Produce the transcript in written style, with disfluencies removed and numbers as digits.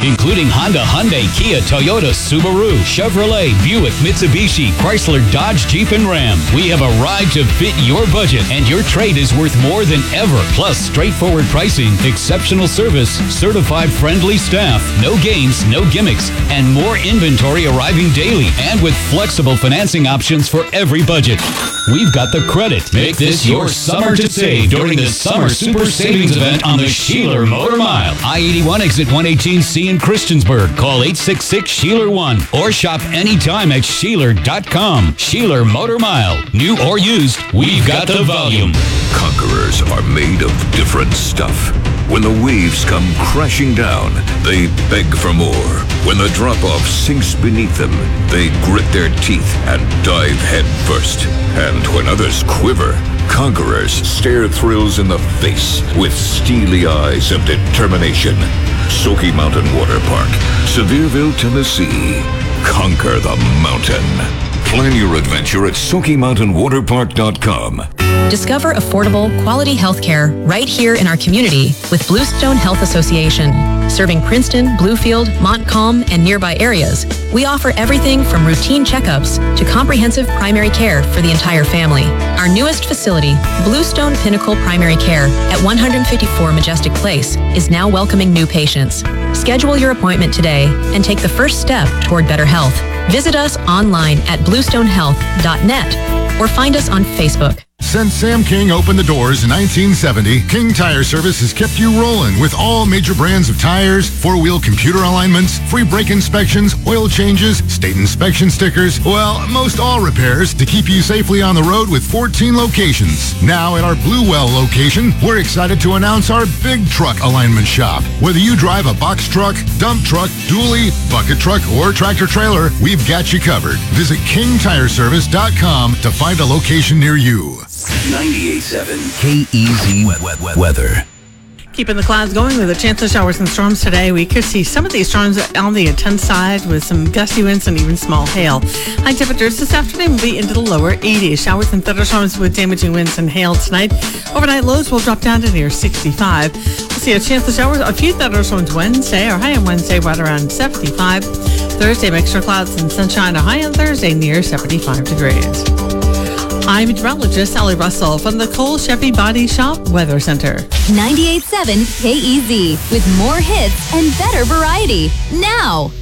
including Honda, Hyundai, Kia, Toyota, Subaru, Chevrolet, Buick, Mitsubishi, Chrysler, Dodge, Jeep, and Ram. We have a ride to fit your budget, and your trade is worth more than ever. Plus, straightforward pricing, exceptional service, certified friendly staff, no games, no gimmicks, and more inventory arriving daily, and with flexible financing options for every budget. We've got the credit. Make this your summer to save during the Summer Super Savings Event on the Sheeler Motor Mile. I-81 exit 118C in Christiansburg. Call 866-SHEELER1 or shop anytime at Sheeler.com. Sheeler Motor Mile. New or used, we've got the volume. Conquerors are made of different stuff. When the waves come crashing down, they beg for more. When the drop-off sinks beneath them, they grit their teeth and dive head first. And when others quiver, conquerors stare thrills in the face with steely eyes of determination. Smoky Mountain Water Park, Sevierville, Tennessee. Conquer the mountain. Plan your adventure at SmokyMountainWaterPark.com. Discover affordable, quality health care right here in our community with Bluestone Health Association. Serving Princeton, Bluefield, Montcalm, and nearby areas, we offer everything from routine checkups to comprehensive primary care for the entire family. Our newest facility, Bluestone Pinnacle Primary Care at 154 Majestic Place, is now welcoming new patients. Schedule your appointment today and take the first step toward better health. Visit us online at bluestonehealth.net or find us on Facebook. Since Sam King opened the doors in 1970, King Tire Service has kept you rolling with all major brands of tires, four-wheel computer alignments, free brake inspections, oil changes, state inspection stickers, well, most all repairs to keep you safely on the road with 14 locations. Now at our Bluewell location, we're excited to announce our big truck alignment shop. Whether you drive a box truck, dump truck, dually, bucket truck, or tractor trailer, we've got you covered. Visit KingTireService.com to find a location near you. 98.7 KEZ weather. Keeping the clouds going with a chance of showers and storms today. We could see some of these storms on the intense side with some gusty winds and even small hail. High temperatures this afternoon will be into the lower 80s. Showers and thunderstorms with damaging winds and hail tonight. Overnight lows will drop down to near 65. We'll see a chance of showers, a few thunderstorms Wednesday, or high on Wednesday right around 75. Thursday, mixture of clouds and sunshine, a high on Thursday near 75 degrees. I'm meteorologist Sally Russell from the Cole Chevy Body Shop Weather Center. 98.7 KEZ with more hits and better variety now.